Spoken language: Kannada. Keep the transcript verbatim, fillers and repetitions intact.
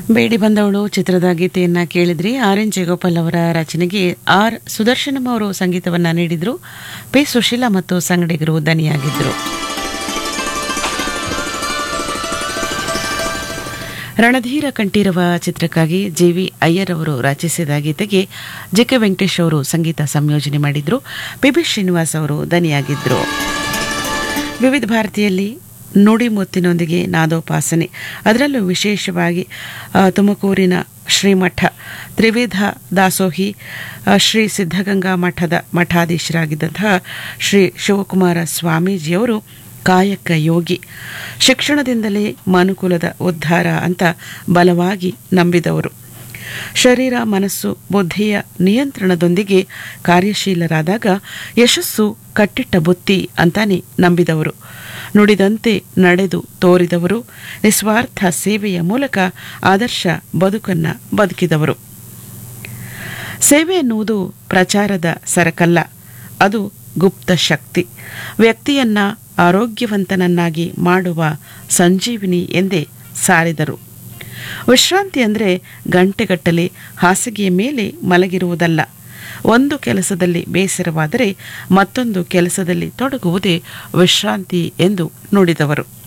ಬೇಡಿ ಬಂದವಳು ಚಿತ್ರದ ಗೀತೆಯನ್ನ ಕೇಳಿದ್ರಿ. ಆರ್ ಎನ್ ಜಯಗೋಪಾಲ್ ಅವರ ರಚನೆಗೆ ಆರ್ ಸುದರ್ಶನಂ ಅವರು ಸಂಗೀತವನ್ನ ನೀಡಿದ್ರು. ಪಿ ಸುಶೀಲಾ ಮತ್ತು ಸಂಗಡಿಗರು ದನಿಯಾಗಿದ್ರು. ರಣಧೀರ ಕಂಠೀರವ ಚಿತ್ರಕ್ಕಾಗಿ ಜಿ ವಿ ಅಯ್ಯರ್ ಅವರು ರಚಿಸಿದ ಗೀತೆಗೆ ಜೆ ಕೆ ವೆಂಕಟೇಶ್ ಅವರು ಸಂಗೀತ ಸಂಯೋಜನೆ ಮಾಡಿದ್ರು. ಪಿ ಬಿ ಶ್ರೀನಿವಾಸ್ ಅವರು ದನಿಯಾಗಿದ್ರು. ವಿವಿಧ ಭಾರತಿಯಲ್ಲಿ ನುಡಿಮುತ್ತಿನೊಂದಿಗೆ ನಾದೋಪಾಸನೆ, ಅದರಲ್ಲೂ ವಿಶೇಷವಾಗಿ ತುಮಕೂರಿನ ಶ್ರೀಮಠ ತ್ರಿವಿಧ ದಾಸೋಹಿ ಶ್ರೀ ಸಿದ್ಧಗಂಗಾ ಮಠದ ಮಠಾಧೀಶರಾಗಿದ್ದಂತಹ ಶ್ರೀ ಶಿವಕುಮಾರ ಸ್ವಾಮೀಜಿಯವರು ಕಾಯಕ ಯೋಗಿ, ಶಿಕ್ಷಣದಿಂದಲೇ ಮನುಕುಲದ ಉದ್ಧಾರ ಅಂತ ಬಲವಾಗಿ ನಂಬಿದವರು. ಶರೀರ ಮನಸ್ಸು ಬುದ್ಧಿಯ ನಿಯಂತ್ರಣದೊಂದಿಗೆ ಕಾರ್ಯಶೀಲರಾದಾಗ ಯಶಸ್ಸು ಕಟ್ಟಿಟ್ಟ ಬುತ್ತಿ ಅಂತಾನೆ ನಂಬಿದವರು. ನುಡಿದಂತೆ ನಡೆದು ತೋರಿದವರು. ನಿಸ್ವಾರ್ಥ ಸೇವೆಯ ಮೂಲಕ ಆದರ್ಶ ಬದುಕನ್ನ ಬದುಕಿದವರು. ಸೇವೆ ಎನ್ನುವುದು ಪ್ರಚಾರದ ಸರಕಲ್ಲ, ಅದು ಗುಪ್ತ ಶಕ್ತಿ, ವ್ಯಕ್ತಿಯನ್ನ ಆರೋಗ್ಯವಂತನನ್ನಾಗಿ ಮಾಡುವ ಸಂಜೀವಿನಿ ಎಂದೇ ಸಾರಿದರು. ವಿಶ್ರಾಂತಿ ಅಂದರೆ ಗಂಟೆಗಟ್ಟಲೆ ಹಾಸಿಗೆಯ ಮೇಲೆ ಮಲಗಿರುವುದಲ್ಲ. ಒಂದು ಕೆಲಸದಲ್ಲಿ ಬೇಸರವಾದರೆ ಮತ್ತೊಂದು ಕೆಲಸದಲ್ಲಿ ತೊಡಗುವುದೇ ವಿಶ್ರಾಂತಿ ಎಂದು ನುಡಿದವರು.